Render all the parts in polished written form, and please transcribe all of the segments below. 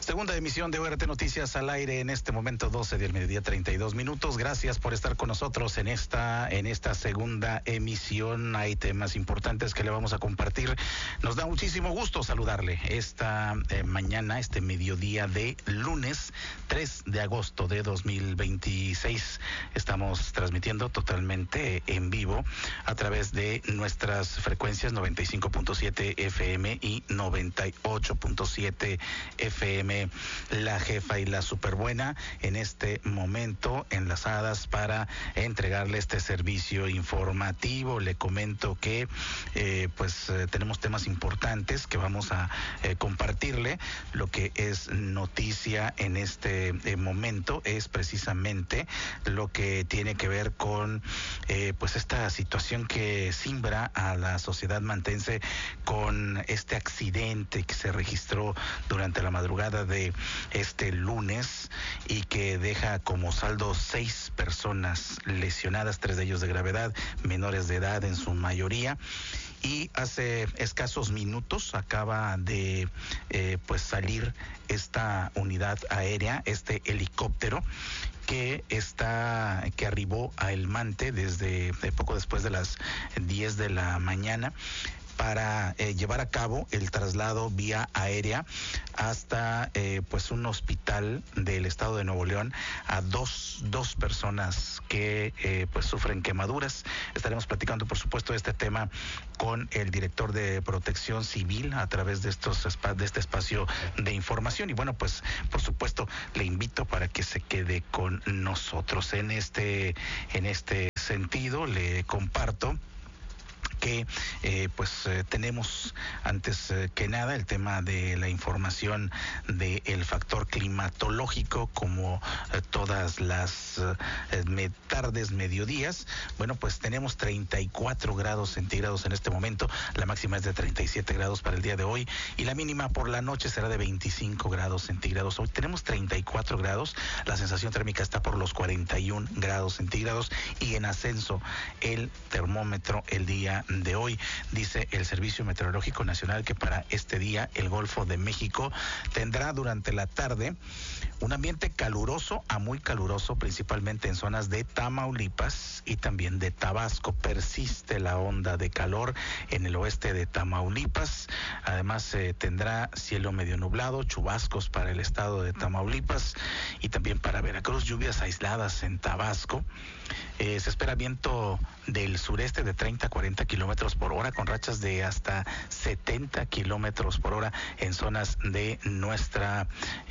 Segunda emisión de ORT Noticias al aire en este momento 12 del mediodía 32 minutos. Gracias por estar con nosotros en esta segunda emisión. Hay temas importantes que le vamos a compartir. Nos da muchísimo gusto saludarle esta mañana, este mediodía de lunes 3 de agosto de 2026. Estamos transmitiendo totalmente en vivo a través de nuestras frecuencias 95.7 FM y 98.7 FM. La Jefa y la Superbuena en este momento enlazadas para entregarle este servicio informativo. Le comento que tenemos temas importantes que vamos a compartirle. Lo que es noticia en este momento es precisamente lo que tiene que ver con esta situación que simbra a la sociedad mantense con este accidente que se registró durante la madrugada de este lunes y que deja como saldo 6 personas lesionadas, 3 de ellos de gravedad, menores de edad en su mayoría. Y hace escasos minutos acaba de salir esta unidad aérea, este helicóptero que arribó a El Mante desde poco después de las 10 de la mañana para llevar a cabo el traslado vía aérea hasta un hospital del estado de Nuevo León a dos personas que sufren quemaduras. Estaremos platicando, por supuesto, de este tema con el director de Protección Civil a través de este espacio de información. Y bueno, pues por supuesto le invito para que se quede con nosotros. En este sentido le comparto que tenemos antes que nada el tema de la información del factor climatológico, como todas las tardes, mediodías. Bueno, pues tenemos 34 grados centígrados en este momento, la máxima es de 37 grados para el día de hoy y la mínima por la noche será de 25 grados centígrados. Hoy tenemos 34 grados, la sensación térmica está por los 41 grados centígrados y en ascenso el termómetro el día de hoy. Dice el Servicio Meteorológico Nacional que para este día el Golfo de México tendrá durante la tarde un ambiente caluroso a muy caluroso, principalmente en zonas de Tamaulipas y también de Tabasco. Persiste la onda de calor en el oeste de Tamaulipas. Además tendrá cielo medio nublado, chubascos para el estado de Tamaulipas y también para Veracruz, lluvias aisladas en Tabasco. Se espera viento del sureste de 30 a 40 kilómetros por hora, con rachas de hasta 70 kilómetros por hora en zonas de nuestra,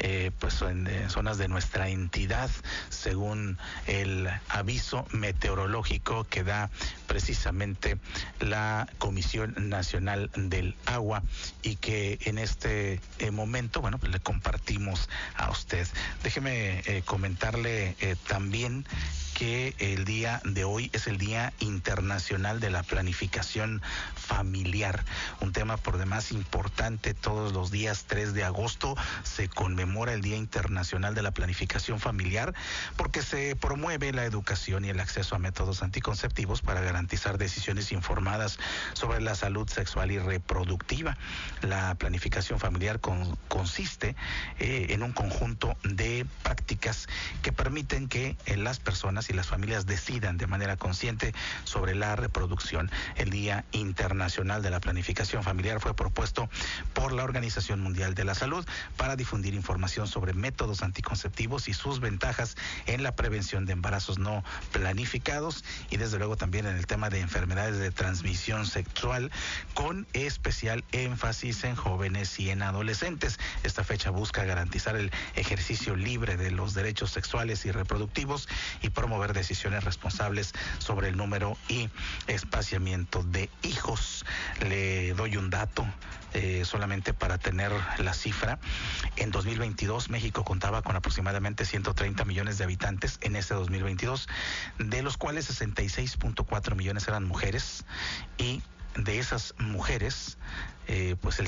en zonas de nuestra entidad, según el aviso meteorológico que da precisamente la Comisión Nacional del Agua y que en este momento, le compartimos a usted. Déjeme comentarle también que el día de hoy es el Día Internacional de la Planificación Familiar, un tema por demás importante. Todos los días 3 de agosto se conmemora el Día Internacional de la Planificación Familiar porque se promueve la educación y el acceso a métodos anticonceptivos para garantizar decisiones informadas sobre la salud sexual y reproductiva. La planificación familiar consiste en un conjunto de prácticas que permiten que las personas y las familias decidan de manera consciente sobre la reproducción. El Día Internacional de la Planificación Familiar fue propuesto por la Organización Mundial de la Salud para difundir información sobre métodos anticonceptivos y sus ventajas en la prevención de embarazos no planificados y desde luego también en el tema de enfermedades de transmisión sexual, con especial énfasis en jóvenes y en adolescentes. Esta fecha busca garantizar el ejercicio libre de los derechos sexuales y reproductivos y promover decisiones responsables sobre el número y espaciamiento de hijos. Le doy un dato solamente para tener la cifra. En 2022 México contaba con aproximadamente 130 millones de habitantes en ese 2022, de los cuales 66.4 millones eran mujeres y de esas mujeres pues el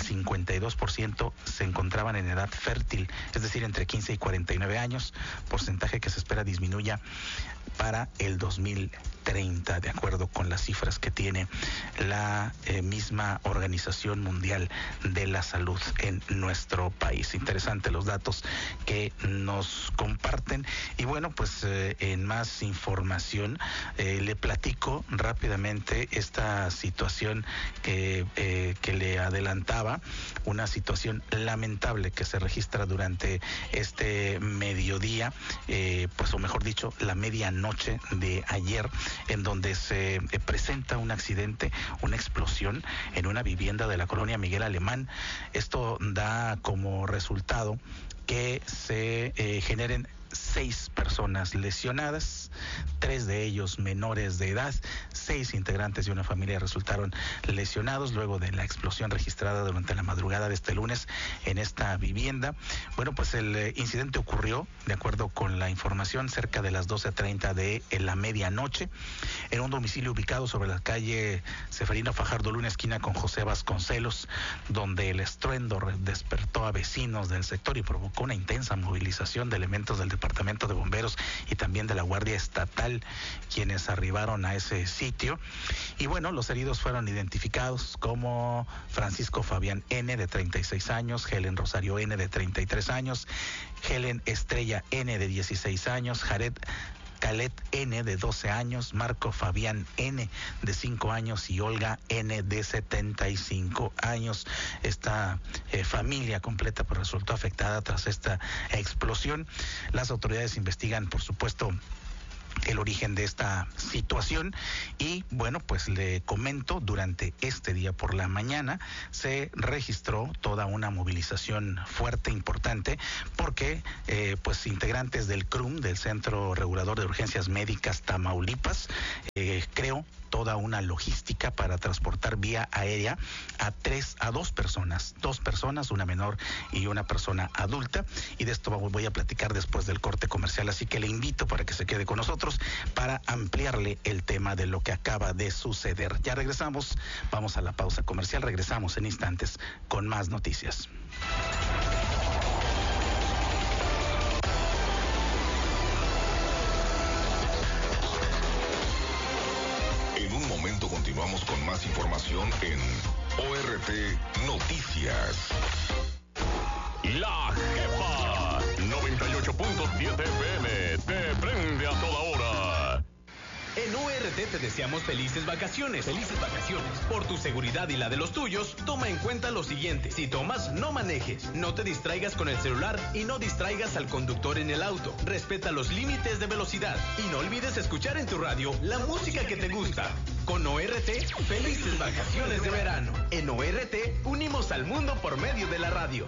52% se encontraban en edad fértil, es decir, entre 15 y 49 años, porcentaje que se espera disminuya para el 2030, de acuerdo con las cifras que tiene la misma Organización Mundial de la Salud en nuestro país. Interesante los datos que nos comparten. Y bueno, pues en más información le platico rápidamente esta situación que le adelantaba, una situación lamentable que se registra durante este mediodía, pues o mejor dicho, la medianoche de ayer, en donde se presenta un accidente, una explosión en una vivienda de la colonia Miguel Alemán. Esto da como resultado que se generen 6 personas lesionadas, 3 de ellos menores de edad, 6 integrantes de una familia resultaron lesionados luego de la explosión registrada durante la madrugada de este lunes en esta vivienda. Bueno, pues el incidente ocurrió, de acuerdo con la información, cerca de las 12:30 de la medianoche, en un domicilio ubicado sobre la calle Seferino Fajardo Luna, esquina con José Vasconcelos, donde el estruendo despertó a vecinos del sector y provocó una intensa movilización de elementos del Departamento de Bomberos y también de la Guardia Estatal, quienes arribaron a ese sitio. Y bueno, los heridos fueron identificados como Francisco Fabián N., de 36 años, Helen Rosario N., de 33 años, Helen Estrella N., de 16 años, Jared Calet N., de 12 años, Marco Fabián N., de 5 años y Olga N., de 75 años. Esta familia completa pues resultó afectada tras esta explosión. Las autoridades investigan, por supuesto, el origen de esta situación y bueno, pues le comento, durante este día por la mañana se registró toda una movilización fuerte, importante, porque pues integrantes del CRUM, del Centro Regulador de Urgencias Médicas Tamaulipas, creó toda una logística para transportar vía aérea a 2 personas, una menor y una persona adulta, y de esto voy a platicar después del corte comercial, así que le invito para que se quede con nosotros para ampliarle el tema de lo que acaba de suceder. Ya regresamos, vamos a la pausa comercial, regresamos en instantes con más noticias. Continuamos con más información en ORT Noticias. La Jefa 98.7 FM te prende a toda hora. En ORT te deseamos felices vacaciones. Felices vacaciones. Por tu seguridad y la de los tuyos, toma en cuenta lo siguiente. Si tomas, no manejes. No te distraigas con el celular y no distraigas al conductor en el auto. Respeta los límites de velocidad. Y no olvides escuchar en tu radio la música que te gusta. Con ORT, felices vacaciones de verano. En ORT, unimos al mundo por medio de la radio.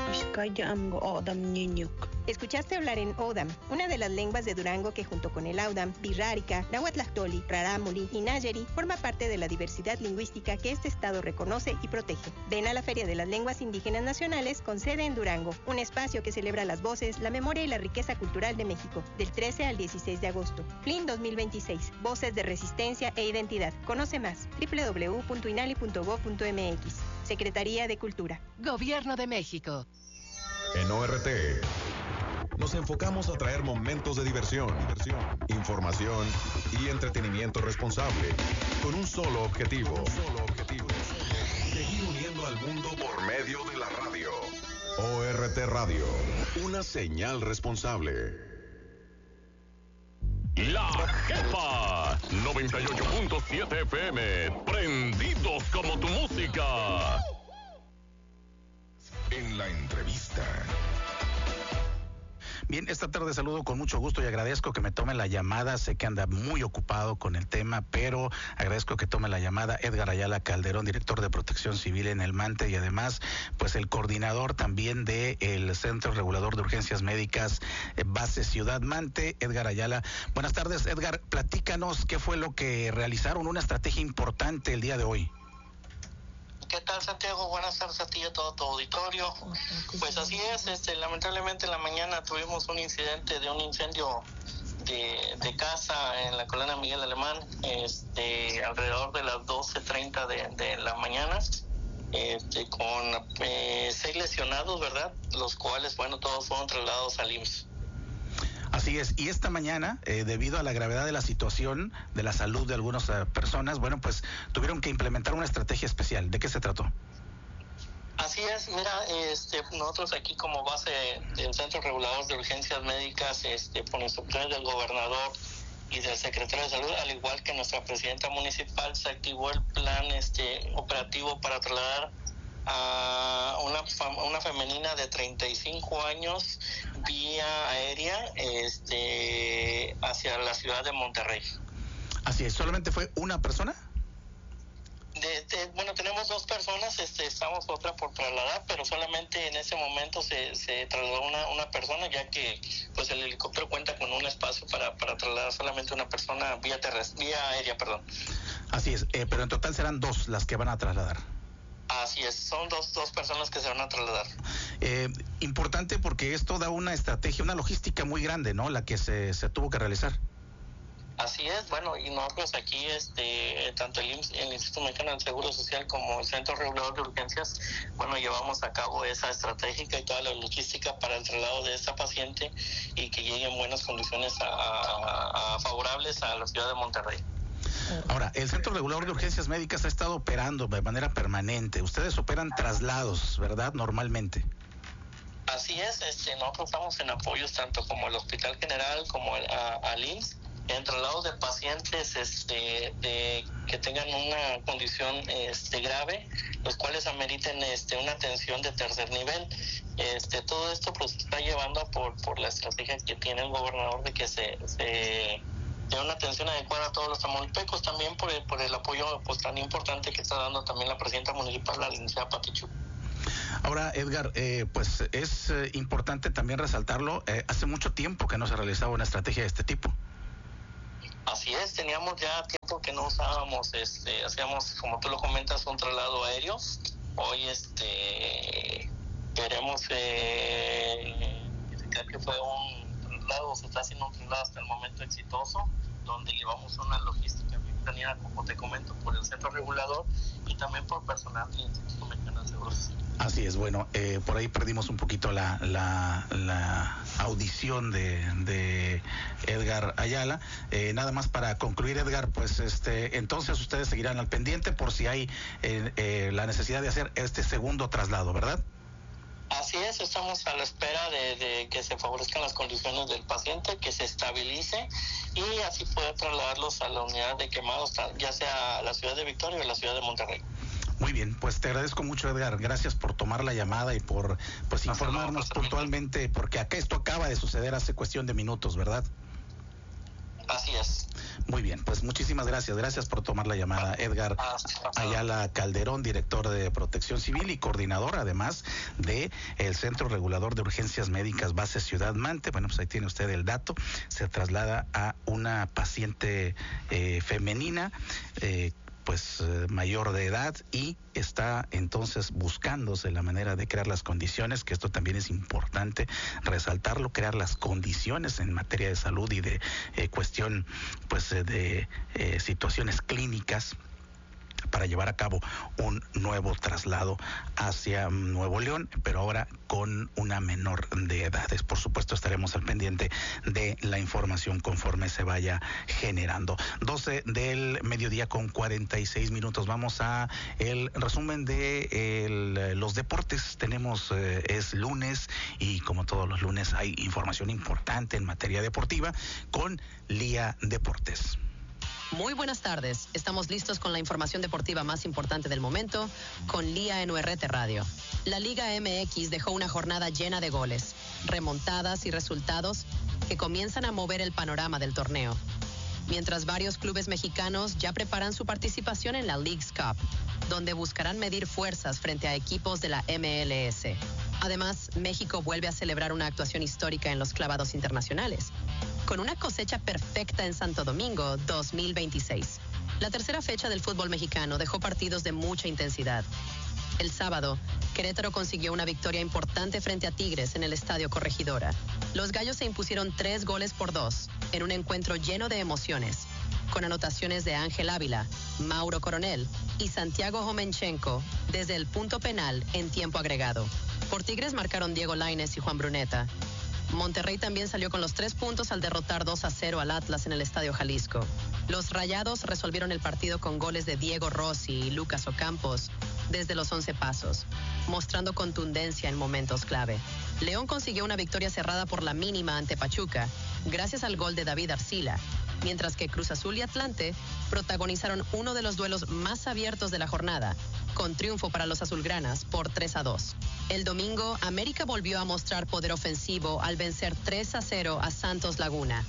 Escuchaste hablar en Odam, una de las lenguas de Durango que junto con el Audam, Birrárica, Nahuatlactoli, Rarámuri y Nayeri forma parte de la diversidad lingüística que este estado reconoce y protege. Ven a la Feria de las Lenguas Indígenas Nacionales con sede en Durango, un espacio que celebra las voces, la memoria y la riqueza cultural de México, del 13 al 16 de agosto. FLIN 2026, Voces de Resistencia e Identidad. Conoce más, www.inali.gov.mx. Secretaría de Cultura. Gobierno de México. En ORT nos enfocamos a traer momentos de diversión, información y entretenimiento responsable, con un solo objetivo. Seguir uniendo al mundo por medio de la radio. ORT Radio, una señal responsable. La Jefa 98.7 FM, prendidos como tu música. En la entrevista. Bien, esta tarde saludo con mucho gusto y agradezco que me tome la llamada. Sé que anda muy ocupado con el tema, pero agradezco que tome la llamada Edgar Ayala Calderón, director de Protección Civil en el Mante y además, pues el coordinador también del Centro Regulador de Urgencias Médicas Base Ciudad Mante. Edgar Ayala, buenas tardes. Edgar, platícanos qué fue lo que realizaron, una estrategia importante el día de hoy. ¿Qué tal, Santiago? Buenas tardes a ti y a todo tu auditorio. Pues así es, lamentablemente en la mañana tuvimos un incidente de un incendio de casa en la colonia Miguel Alemán, alrededor de las 12:30 de la mañana. con 6 lesionados, ¿verdad? Los cuales, bueno, todos fueron trasladados al IMSS. Así es, y esta mañana, debido a la gravedad de la situación de la salud de algunas personas, bueno, pues tuvieron que implementar una estrategia especial. ¿De qué se trató? Así es, mira, nosotros aquí como base del Centro Regulador de Urgencias Médicas, por instrucciones del gobernador y del secretario de Salud, al igual que nuestra presidenta municipal, se activó el plan operativo para trasladar a una femenina de 35 años vía aérea hacia la ciudad de Monterrey. Así es, ¿solamente fue una persona? Bueno, tenemos 2 personas, estamos otra por trasladar, pero solamente en ese momento se trasladó una persona, ya que pues el helicóptero cuenta con un espacio para trasladar solamente una persona vía aérea, perdón. Así es, pero en total serán 2 las que van a trasladar. Así es, son dos personas que se van a trasladar. Importante porque esto da una estrategia, una logística muy grande, ¿no? La que se tuvo que realizar. Así es, bueno, y nosotros aquí, tanto el Instituto Mexicano del Seguro Social como el Centro Regulador de Urgencias, bueno, llevamos a cabo esa estratégica y toda la logística para el traslado de esta paciente y que llegue en buenas condiciones favorables a la ciudad de Monterrey. Ahora, el Centro Regulador de Urgencias Médicas ha estado operando de manera permanente. Ustedes operan traslados, ¿verdad? Normalmente. Así es, nosotros estamos en apoyos tanto como el Hospital General como al IMSS, en traslados de pacientes que tengan una condición grave, los cuales ameriten una atención de tercer nivel. Todo esto pues está llevando por la estrategia que tiene el gobernador de que se dé una atención adecuada a todos los tamaulipecos, también por el apoyo pues tan importante que está dando también la presidenta municipal, la licenciada Pati Chu. Ahora, Edgar, pues es importante también resaltarlo, hace mucho tiempo que no se realizaba una estrategia de este tipo. Así es, teníamos ya tiempo que no usábamos, hacíamos, como tú lo comentas, un traslado aéreo. Hoy queremos indicar que fue un traslado, se está haciendo un traslado hasta el momento exitoso, donde llevamos una logística bien planeada, como te comento, por el centro regulador y también por personal del Instituto Mexicano de Seguro Social. Así es, bueno, por ahí perdimos un poquito la audición de Edgar Ayala. Nada más para concluir, Edgar, pues entonces ustedes seguirán al pendiente por si hay la necesidad de hacer este segundo traslado, ¿verdad? Así es, estamos a la espera de que se favorezcan las condiciones del paciente, que se estabilice y así poder trasladarlos a la unidad de quemados, ya sea a la ciudad de Victoria o a la ciudad de Monterrey. Muy bien, pues te agradezco mucho, Edgar. Gracias por tomar la llamada y por informarnos puntualmente, porque acá esto acaba de suceder hace cuestión de minutos, ¿verdad? Así es. Muy bien, pues muchísimas gracias. Gracias por tomar la llamada, Edgar Ayala Calderón, director de Protección Civil y coordinador, además, de el Centro Regulador de Urgencias Médicas Base Ciudad Mante. Bueno, pues ahí tiene usted el dato. Se traslada a una paciente femenina, mayor de edad, y está entonces buscándose la manera de crear las condiciones, que esto también es importante resaltarlo, crear las condiciones en materia de salud y de cuestión de situaciones clínicas para llevar a cabo un nuevo traslado hacia Nuevo León, pero ahora con una menor de edades. Por supuesto, estaremos al pendiente de la información conforme se vaya generando. 12 del mediodía con 46 minutos. Vamos a el resumen de los deportes. Tenemos, es lunes y como todos los lunes hay información importante en materia deportiva con Lía Deportes. Muy buenas tardes. Estamos listos con la información deportiva más importante del momento con Lía en URT Radio. La Liga MX dejó una jornada llena de goles, remontadas y resultados que comienzan a mover el panorama del torneo. Mientras varios clubes mexicanos ya preparan su participación en la Leagues Cup, donde buscarán medir fuerzas frente a equipos de la MLS. Además, México vuelve a celebrar una actuación histórica en los clavados internacionales, con una cosecha perfecta en Santo Domingo 2026. La tercera fecha del fútbol mexicano dejó partidos de mucha intensidad. El sábado, Querétaro consiguió una victoria importante frente a Tigres en el Estadio Corregidora. Los Gallos se impusieron 3-2 en un encuentro lleno de emociones. con anotaciones de Ángel Ávila, Mauro Coronel y Santiago Jomenchenko desde el punto penal en tiempo agregado. Por Tigres marcaron Diego Lainez y Juan Bruneta. Monterrey también salió con los 3 puntos al derrotar 2-0 al Atlas en el Estadio Jalisco. Los Rayados resolvieron el partido con goles de Diego Rossi y Lucas Ocampos desde los 11 pasos, mostrando contundencia en momentos clave. León consiguió una victoria cerrada por la mínima ante Pachuca, gracias al gol de David Arcila, mientras que Cruz Azul y Atlante protagonizaron uno de los duelos más abiertos de la jornada, con triunfo para los azulgranas por 3-2. El domingo, América volvió a mostrar poder ofensivo al vencer 3-0 a Santos Laguna.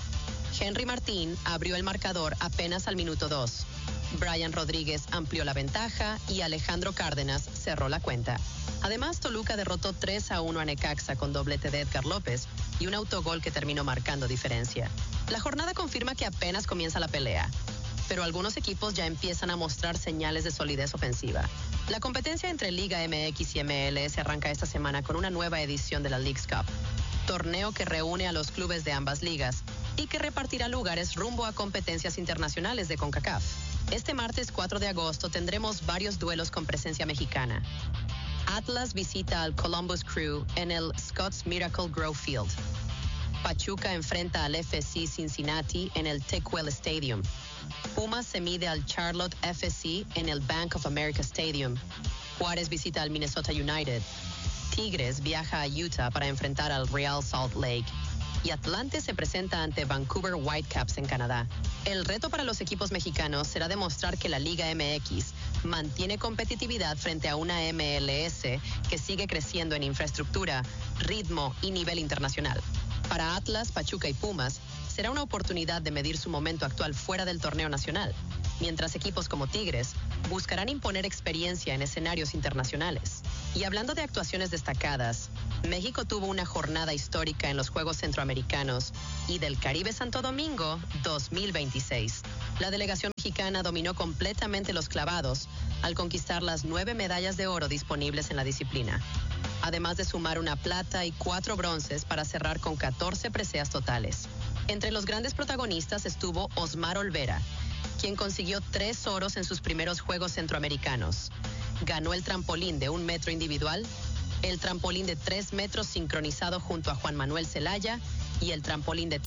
Henry Martín abrió el marcador apenas al minuto 2. Brian Rodríguez amplió la ventaja y Alejandro Cárdenas cerró la cuenta. Además, Toluca derrotó 3-1 a Necaxa con doblete de Edgar López y un autogol que terminó marcando diferencia. La jornada confirma que apenas comienza la pelea, pero algunos equipos ya empiezan a mostrar señales de solidez ofensiva. La competencia entre Liga MX y MLS arranca esta semana con una nueva edición de la Leagues Cup, torneo que reúne a los clubes de ambas ligas y que repartirá lugares rumbo a competencias internacionales de CONCACAF. Este martes 4 de agosto tendremos varios duelos con presencia mexicana. Atlas visita al Columbus Crew en el Scott's Miracle Grow Field. Pachuca enfrenta al FC Cincinnati en el Tequel Stadium. Pumas se mide al Charlotte FC en el Bank of America Stadium. Juárez visita al Minnesota United. Tigres viaja a Utah para enfrentar al Real Salt Lake. Y Atlante se presenta ante Vancouver Whitecaps en Canadá. El reto para los equipos mexicanos será demostrar que la Liga MX mantiene competitividad frente a una MLS que sigue creciendo en infraestructura, ritmo y nivel internacional. Para Atlas, Pachuca y Pumas, será una oportunidad de medir su momento actual fuera del torneo nacional, mientras equipos como Tigres buscarán imponer experiencia en escenarios internacionales. Y hablando de actuaciones destacadas, México tuvo una jornada histórica en los Juegos Centroamericanos y del Caribe Santo Domingo 2026. La delegación mexicana dominó completamente los clavados al conquistar las 9 medallas de oro disponibles en la disciplina, además de sumar una plata y 4 bronces para cerrar con 14 preseas totales. Entre los grandes protagonistas estuvo Osmar Olvera, quien consiguió 3 oros en sus primeros Juegos Centroamericanos. Ganó el trampolín de 1 metro individual, el trampolín de 3 metros sincronizado junto a Juan Manuel Zelaya y el trampolín de